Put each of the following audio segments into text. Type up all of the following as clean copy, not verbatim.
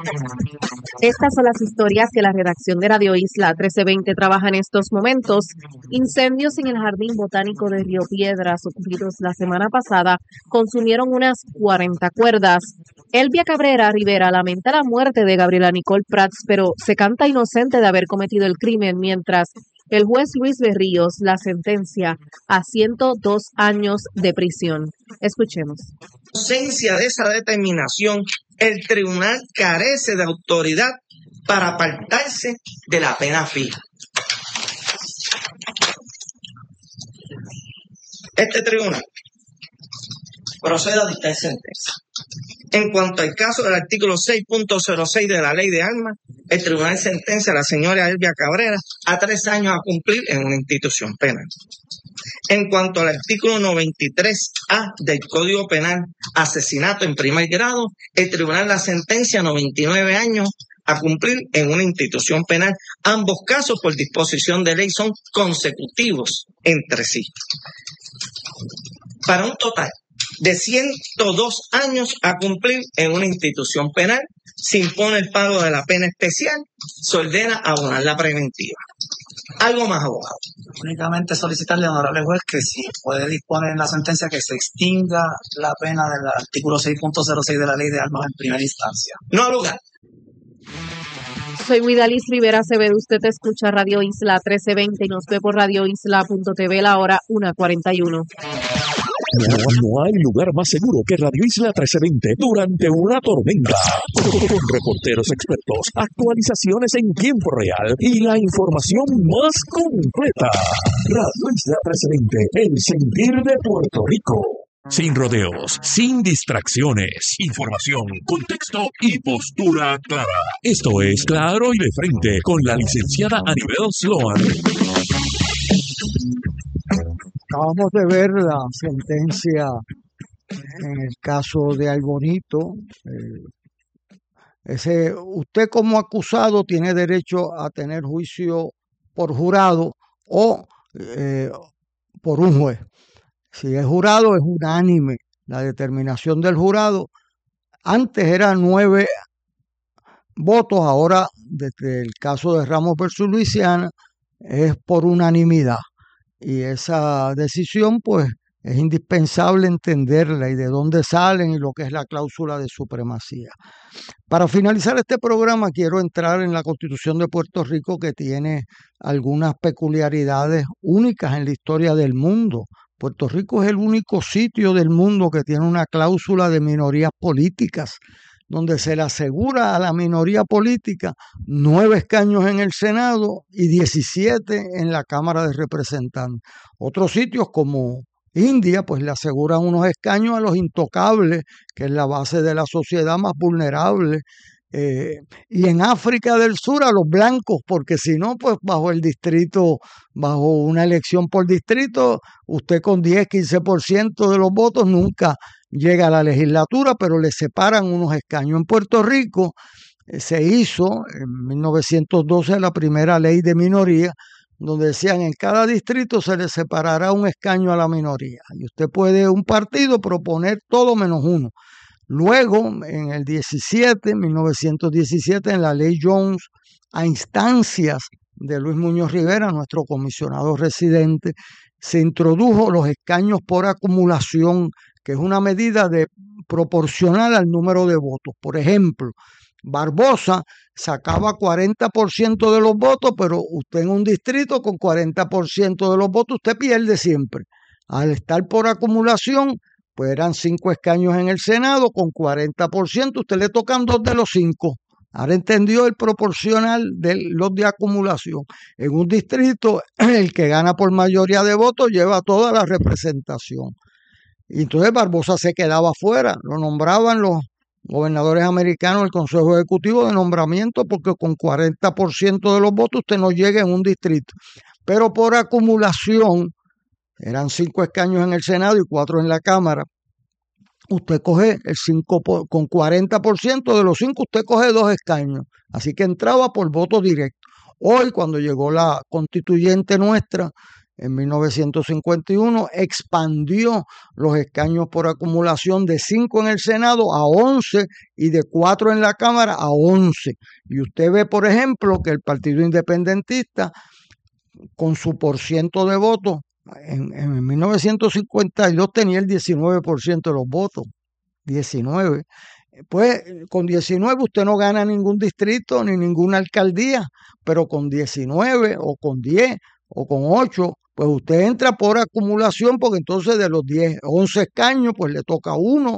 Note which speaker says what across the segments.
Speaker 1: Estas son las historias que la redacción de Radio Isla 1320 trabaja en estos momentos. Incendios en el Jardín Botánico de Río Piedras ocurridos la semana pasada consumieron unas 40 cuerdas. Elvia Cabrera Rivera lamenta la muerte de Gabriela Nicole Prats, pero se canta inocente de haber cometido el crimen, mientras el juez Luis Berríos la sentencia a 102 años de prisión. Escuchemos.
Speaker 2: En ausencia de esa determinación, el tribunal carece de autoridad para apartarse de la pena fija. Este tribunal procede a dictar sentencia. En cuanto al caso del artículo 6.06 de la Ley de Armas, el tribunal sentencia a la señora Elvia Cabrera a 3 años a cumplir en una institución penal. En cuanto al artículo 93A del Código Penal, asesinato en primer grado, el tribunal la sentencia a 99 años a cumplir en una institución penal. Ambos casos, por disposición de ley, son consecutivos entre sí. Para un total de 102 años a cumplir en una institución penal, se impone el pago de la pena especial, se ordena abonar la preventiva. Algo más, abogado.
Speaker 3: Únicamente solicitarle, honorable juez, que si puede disponer en la sentencia que se extinga la pena del artículo 6.06 de la Ley de Armas en primera instancia.
Speaker 2: No al lugar.
Speaker 1: Soy Widalis Rivera Acevedo. Usted escucha Radio Isla 1320 y nos ve por radioisla.tv la hora 1:41.
Speaker 4: No hay lugar más seguro que Radio Isla 1320 durante una tormenta. Con reporteros expertos, actualizaciones en tiempo real y la información más completa. Radio Isla 1320, el sentir de Puerto Rico. Sin rodeos, sin distracciones, información, contexto y postura clara. Esto es Claro y de Frente con la licenciada Anibel Sloan.
Speaker 5: Acabamos de ver la sentencia en el caso de Aybonito. Usted como acusado tiene derecho a tener juicio por jurado o por un juez. Si es jurado, es unánime la determinación del jurado. Antes eran 9 votos, ahora desde el caso de Ramos versus Luisiana es por unanimidad. Y esa decisión, pues, es indispensable entenderla y de dónde salen y lo que es la cláusula de supremacía. Para finalizar este programa, quiero entrar en la Constitución de Puerto Rico, que tiene algunas peculiaridades únicas en la historia del mundo. Puerto Rico es el único sitio del mundo que tiene una cláusula de minorías políticas, donde se le asegura a la minoría política 9 escaños en el Senado y 17 en la Cámara de Representantes. Otros sitios como India, pues le aseguran unos escaños a los intocables, que es la base de la sociedad más vulnerable. Y en África del Sur a los blancos, porque si no, pues bajo el distrito, bajo una elección por distrito, usted con 10-15% de los votos nunca llega a la legislatura, pero le separan unos escaños. En Puerto Rico se hizo en 1912 la primera ley de minoría, donde decían en cada distrito se le separará un escaño a la minoría. Y usted puede, un partido, proponer todo menos uno. Luego, en el 1917, en la ley Jones, a instancias de Luis Muñoz Rivera, nuestro comisionado residente, se introdujo los escaños por acumulación, que es una medida proporcional al número de votos. Por ejemplo, Barbosa sacaba 40% de los votos, pero usted en un distrito con 40% de los votos, usted pierde siempre. Al estar por acumulación, pues eran 5 escaños en el Senado, con 40%, usted le tocan 2 de los 5. Ahora entendió el proporcional de los de acumulación. En un distrito, el que gana por mayoría de votos lleva toda la representación. Y entonces Barbosa se quedaba fuera, lo nombraban los gobernadores americanos, el Consejo Ejecutivo de Nombramiento, porque con 40% de los votos usted no llega en un distrito. Pero por acumulación, eran 5 escaños en el Senado y 4 en la Cámara. Usted coge el 5 con 40% de los 5, usted coge 2 escaños. Así que entraba por voto directo. Hoy, cuando llegó la constituyente nuestra, en 1951 expandió los escaños por acumulación de 5 en el Senado a 11 y de 4 en la Cámara a 11. Y usted ve, por ejemplo, que el Partido Independentista, con su porciento de votos, en 1952 tenía el 19% de los votos. 19. Pues con 19 usted no gana ningún distrito ni ninguna alcaldía, pero con 19 o con 10 o con 8, pues usted entra por acumulación, porque entonces de los 10, 11 escaños, pues le toca uno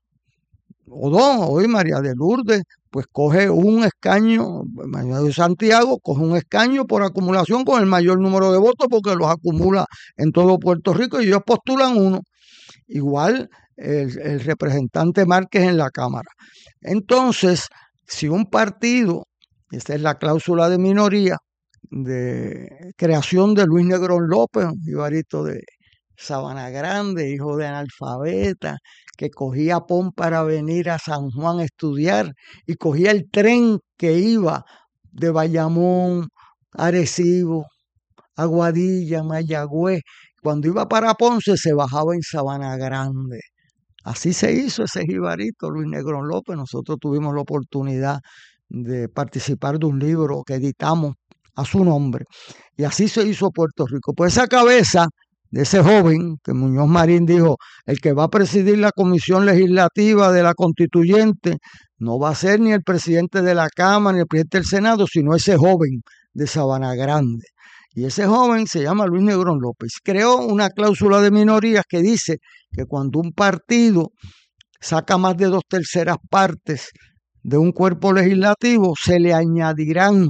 Speaker 5: o dos. Hoy María de Lourdes, pues coge un escaño, María de Santiago coge un escaño por acumulación con el mayor número de votos, porque los acumula en todo Puerto Rico y ellos postulan uno. Igual el representante Márquez en la Cámara. Entonces, si un partido, esta es la cláusula de minoría, de creación de Luis Negrón López, un jibarito de Sabana Grande, hijo de analfabeta, que cogía PON para venir a San Juan a estudiar y cogía el tren que iba de Bayamón, Arecibo, Aguadilla, Mayagüez. Cuando iba para Ponce se bajaba en Sabana Grande. Así se hizo ese jibarito, Luis Negrón López. Nosotros tuvimos la oportunidad de participar de un libro que editamos a su nombre. Y así se hizo Puerto Rico. Pues esa cabeza de ese joven, que Muñoz Marín dijo, el que va a presidir la Comisión Legislativa de la Constituyente, no va a ser ni el presidente de la Cámara ni el presidente del Senado, sino ese joven de Sabana Grande. Y ese joven se llama Luis Negrón López. Creó una cláusula de minorías que dice que cuando un partido saca más de 2/3 partes de un cuerpo legislativo, se le añadirán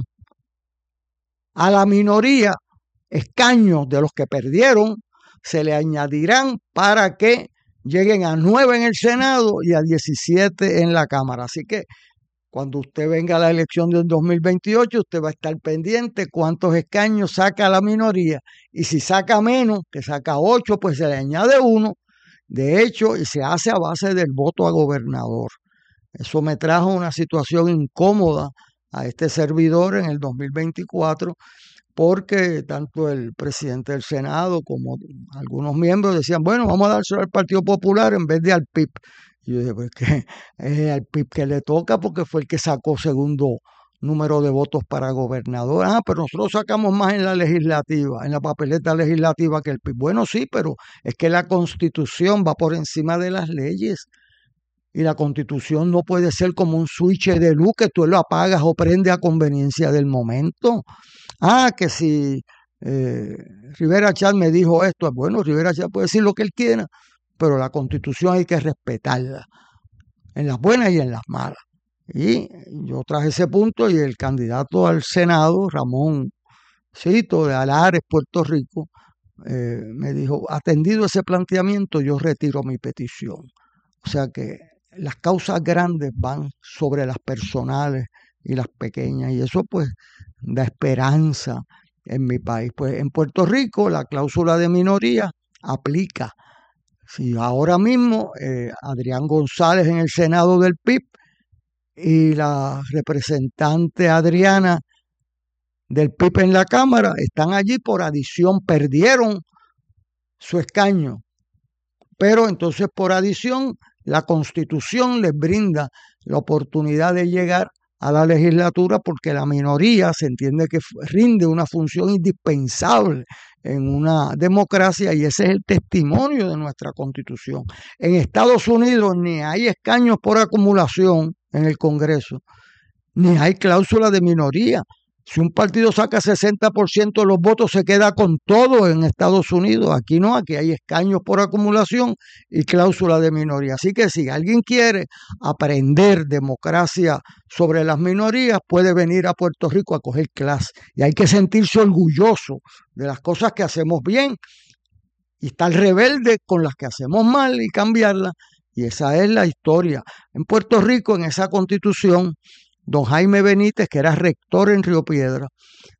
Speaker 5: a la minoría escaños de los que perdieron, se le añadirán para que lleguen a 9 en el Senado y a 17 en la Cámara. Así que cuando usted venga a la elección del 2028, usted va a estar pendiente cuántos escaños saca la minoría. Y si saca menos, que saca 8, pues se le añade 1. De hecho, y se hace a base del voto a gobernador. Eso me trajo una situación incómoda a este servidor en el 2024, porque tanto el presidente del Senado como algunos miembros decían, bueno, vamos a dárselo al Partido Popular en vez de al PIB. Y yo dije, pues que es al PIB que le toca, porque fue el que sacó segundo número de votos para gobernador. Pero nosotros sacamos más en la legislativa, en la papeleta legislativa que el PIB. Bueno, sí, pero es que la Constitución va por encima de las leyes. Y la Constitución no puede ser como un switch de luz que tú lo apagas o prendes a conveniencia del momento. Que si Rivera Chat me dijo esto, bueno, Rivera Chat puede decir lo que él quiera, pero la Constitución hay que respetarla, en las buenas y en las malas. Y yo traje ese punto y el candidato al Senado, Ramón Cito, de Alares, Puerto Rico, me dijo, atendido ese planteamiento, yo retiro mi petición. O sea que las causas grandes van sobre las personales y las pequeñas, y eso pues da esperanza en mi país. Pues en Puerto Rico la cláusula de minoría aplica. Si ahora mismo Adrián González en el Senado del PIB y la representante Adriana del PIB en la Cámara están allí por adición, perdieron su escaño, pero entonces por adición la Constitución les brinda la oportunidad de llegar a la legislatura, porque la minoría se entiende que rinde una función indispensable en una democracia, y ese es el testimonio de nuestra Constitución. En Estados Unidos ni hay escaños por acumulación en el Congreso, ni hay cláusula de minoría. Si un partido saca 60% de los votos, se queda con todo en Estados Unidos. Aquí no, aquí hay escaños por acumulación y cláusula de minoría. Así que si alguien quiere aprender democracia sobre las minorías, puede venir a Puerto Rico a coger clase. Y hay que sentirse orgulloso de las cosas que hacemos bien y estar rebelde con las que hacemos mal y cambiarlas. Y esa es la historia. En Puerto Rico, en esa Constitución, don Jaime Benítez, que era rector en Río Piedra,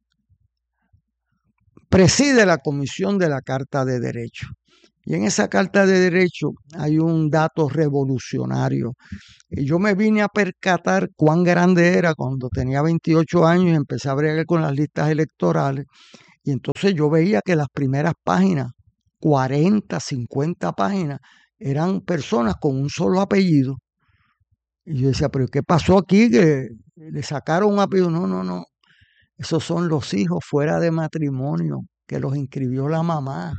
Speaker 5: preside la Comisión de la Carta de Derecho. Y en esa Carta de Derecho hay un dato revolucionario. Y yo me vine a percatar cuán grande era cuando tenía 28 años y empecé a bregar con las listas electorales. Y entonces yo veía que las primeras páginas, 40, 50 páginas, eran personas con un solo apellido. Y yo decía, pero ¿qué pasó aquí? Que le sacaron un apellido. No. Esos son los hijos fuera de matrimonio, que los inscribió la mamá.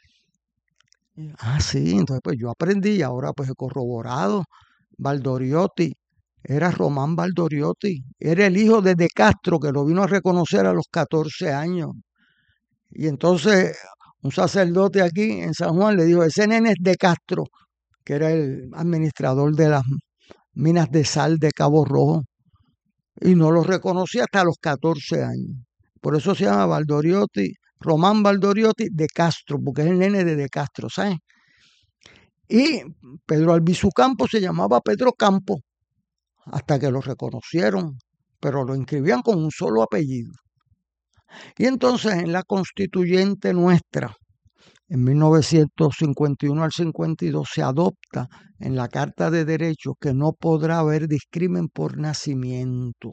Speaker 5: Sí, entonces pues yo aprendí, ahora pues he corroborado. Valdoriotti, era Román Valdoriotti, era el hijo de Castro, que lo vino a reconocer a los 14 años. Y entonces un sacerdote aquí en San Juan le dijo, ese nene es de Castro, que era el administrador de las minas de sal de Cabo Rojo. Y no lo reconocí hasta los 14 años. Por eso se llama Valdoriotti, Román Valdoriotti de Castro, porque es el nene de Castro, ¿sabes? Y Pedro Albizu Campos se llamaba Pedro Campos, hasta que lo reconocieron, pero lo inscribían con un solo apellido. Y entonces en la constituyente nuestra, en 1951 al 52, se adopta en la Carta de Derechos que no podrá haber discrimen por nacimiento.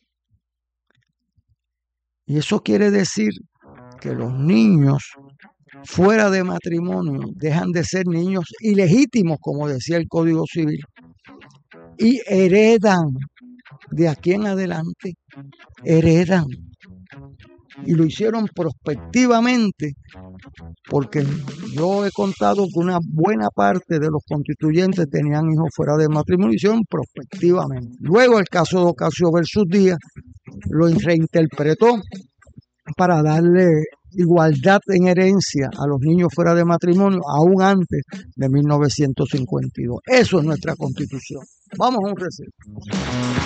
Speaker 5: Y eso quiere decir que los niños fuera de matrimonio dejan de ser niños ilegítimos, como decía el Código Civil, y heredan de aquí en adelante, heredan. Y lo hicieron prospectivamente, porque yo he contado que una buena parte de los constituyentes tenían hijos fuera de matrimonio, y hicieron prospectivamente. Luego el caso de Ocasio versus Díaz lo reinterpretó para darle igualdad en herencia a los niños fuera de matrimonio, aún antes de 1952. Eso es nuestra Constitución. Vamos a un receso.